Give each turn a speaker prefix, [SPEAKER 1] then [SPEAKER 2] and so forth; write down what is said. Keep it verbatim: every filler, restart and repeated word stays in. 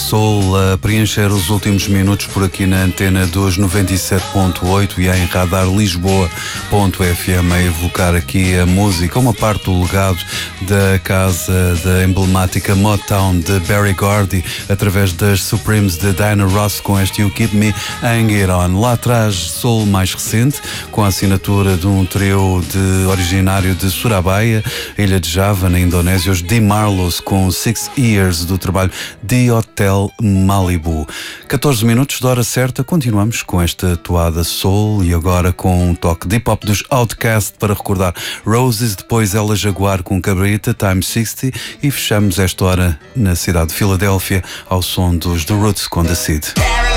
[SPEAKER 1] Soul a preencher os últimos minutos por aqui na antena dos noventa e sete ponto oito e em radar lisboa ponto f m a evocar aqui a música, uma parte do legado da casa da emblemática Motown de Berry Gordy, através das Supremes de Diana Ross com este You Keep Me Hanging On. Lá atrás, soul mais recente, com a assinatura de um trio de, originário de Surabaya, ilha de Java, na Indonésia, os Di Marlos com Six Years, do trabalho The Hotel Malibu. catorze minutos da hora certa, continuamos com esta toada soul e agora com um toque de hip-hop dos Outkast para recordar Roses, depois Ela Jaguar com Cabrita, Time sixty e fechamos esta hora na cidade de Filadélfia ao som dos The Roots com The Seed.